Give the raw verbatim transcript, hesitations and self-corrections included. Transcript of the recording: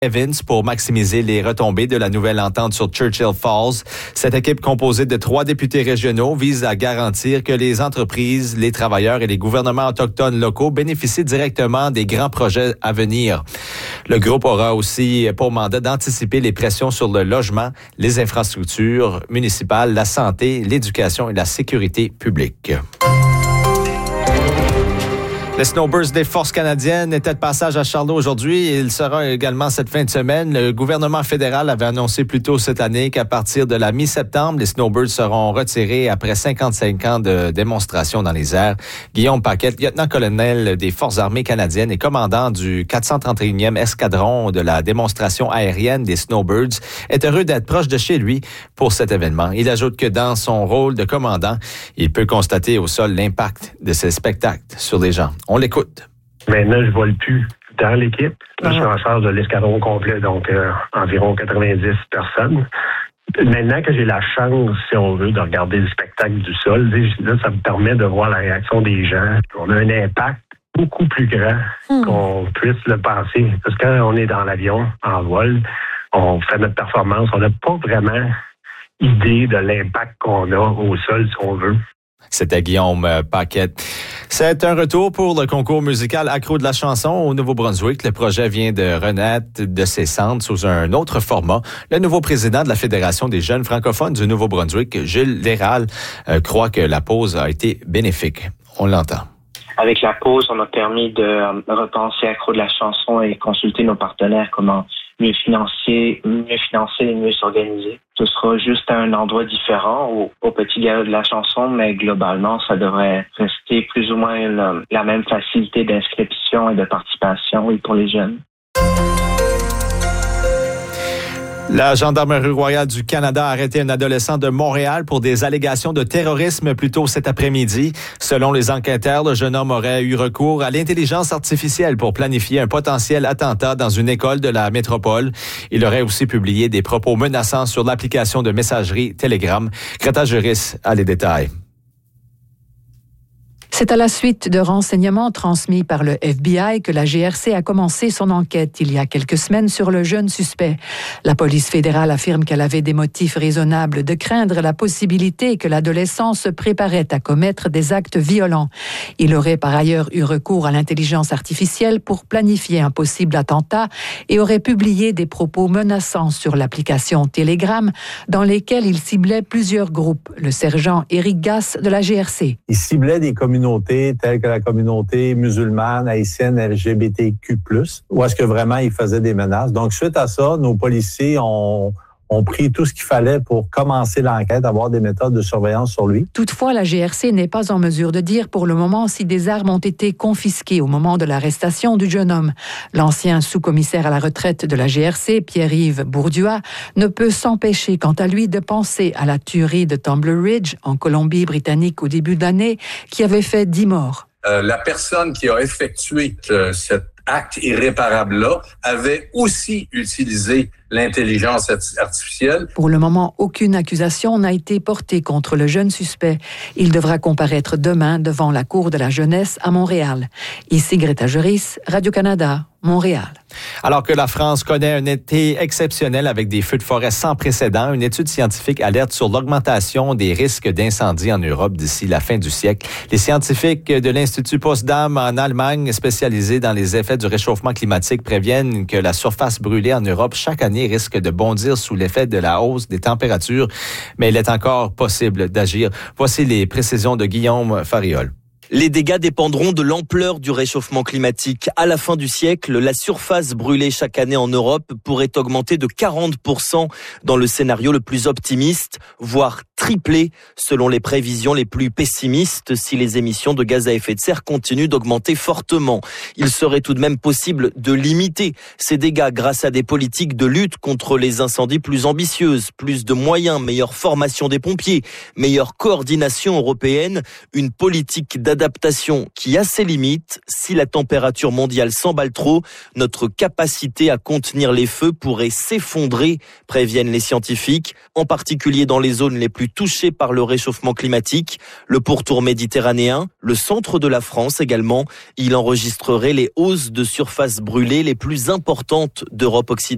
Evans pour maximiser les retombées de la nouvelle entente sur Churchill Falls. Cette équipe composée de trois députés régionaux vise à garantir que les entreprises, les travailleurs et les gouvernements autochtones locaux bénéficient directement des grands projets à venir. Le groupe aura aussi pour mandat d'anticiper les pressions sur le logement, les infrastructures municipales, la santé, l'éducation et la sécurité publique. Les Snowbirds des Forces canadiennes étaient de passage à Charlot aujourd'hui. Il sera également cette fin de semaine. Le gouvernement fédéral avait annoncé plus tôt cette année qu'à partir de la mi-septembre, les Snowbirds seront retirés après cinquante-cinq ans de démonstrations dans les airs. Guillaume Paquette, lieutenant-colonel des Forces armées canadiennes et commandant du quatre cent trente et unième escadron de la démonstration aérienne des Snowbirds, est heureux d'être proche de chez lui pour cet événement. Il ajoute que dans son rôle de commandant, il peut constater au sol l'impact de ces spectacles sur les gens. On l'écoute. Maintenant, je ne vole plus dans l'équipe. Je suis en charge de l'escadron complet, donc euh, environ quatre-vingt-dix personnes. Maintenant que j'ai la chance, si on veut, de regarder le spectacle du sol, là, ça me permet de voir la réaction des gens. On a un impact beaucoup plus grand hmm. qu'on puisse le penser. Parce que quand on est dans l'avion, en vol, on fait notre performance, on n'a pas vraiment idée de l'impact qu'on a au sol, si on veut. C'était Guillaume Paquette. C'est un retour pour le concours musical Accro de la chanson au Nouveau-Brunswick. Le projet vient de renaître de ses cendres sous un autre format. Le nouveau président de la Fédération des jeunes francophones du Nouveau-Brunswick, Gilles Léral, euh, croit que la pause a été bénéfique. On l'entend. Avec la pause, on a permis de euh, repenser Accro de la chanson et consulter nos partenaires comment mieux financer, mieux financer et mieux s'organiser. Ce sera juste à un endroit différent au, au Petit Gala de la chanson, mais globalement, ça devrait rester plus ou moins la, la même facilité d'inscription et de participation oui, pour les jeunes. La Gendarmerie royale du Canada a arrêté un adolescent de Montréal pour des allégations de terrorisme plus tôt cet après-midi. Selon les enquêteurs, le jeune homme aurait eu recours à l'intelligence artificielle pour planifier un potentiel attentat dans une école de la métropole. Il aurait aussi publié des propos menaçants sur l'application de messagerie Telegram. Greta Juris a les détails. C'est à la suite de renseignements transmis par le F B I que la G R C a commencé son enquête il y a quelques semaines sur le jeune suspect. La police fédérale affirme qu'elle avait des motifs raisonnables de craindre la possibilité que l'adolescent se préparait à commettre des actes violents. Il aurait par ailleurs eu recours à l'intelligence artificielle pour planifier un possible attentat et aurait publié des propos menaçants sur l'application Telegram dans lesquels il ciblait plusieurs groupes. Le sergent Éric Gass de la G R C. Il ciblait des communautés telles que la communauté musulmane, haïtienne, L G B T Q plus, où est-ce que vraiment il faisait des menaces. Donc, suite à ça, nos policiers ont, ont pris tout ce qu'il fallait pour commencer l'enquête, avoir des méthodes de surveillance sur lui. Toutefois, la G R C n'est pas en mesure de dire pour le moment si des armes ont été confisquées au moment de l'arrestation du jeune homme. L'ancien sous-commissaire à la retraite de la G R C, Pierre-Yves Bourduas, ne peut s'empêcher, quant à lui, de penser à la tuerie de Tumbler Ridge, en Colombie-Britannique au début de l'année, qui avait fait dix morts. Euh, la personne qui a effectué euh, cet acte irréparable-là avait aussi utilisé l'intelligence artificielle. Pour le moment, aucune accusation n'a été portée contre le jeune suspect. Il devra comparaître demain devant la Cour de la jeunesse à Montréal. Ici Greta Juris, Radio-Canada, Montréal. Alors que la France connaît un été exceptionnel avec des feux de forêt sans précédent, une étude scientifique alerte sur l'augmentation des risques d'incendie en Europe d'ici la fin du siècle. Les scientifiques de l'Institut Potsdam en Allemagne, spécialisés dans les effets du réchauffement climatique, préviennent que la surface brûlée en Europe chaque année risque de bondir sous l'effet de la hausse des températures, mais il est encore possible d'agir. Voici les précisions de Guillaume Fariol. Les dégâts dépendront de l'ampleur du réchauffement climatique. À la fin du siècle, la surface brûlée chaque année en Europe pourrait augmenter de quarante pour cent dans le scénario le plus optimiste, voire tripler selon les prévisions les plus pessimistes si les émissions de gaz à effet de serre continuent d'augmenter fortement. Il serait tout de même possible de limiter ces dégâts grâce à des politiques de lutte contre les incendies plus ambitieuses, plus de moyens, meilleure formation des pompiers, meilleure coordination européenne, une politique d'adaptation Adaptation qui a ses limites. Si la température mondiale s'emballe trop, notre capacité à contenir les feux pourrait s'effondrer, préviennent les scientifiques, en particulier dans les zones les plus touchées par le réchauffement climatique, le pourtour méditerranéen, le centre de la France également. Il enregistrerait les hausses de surface brûlée les plus importantes d'Europe occidentale.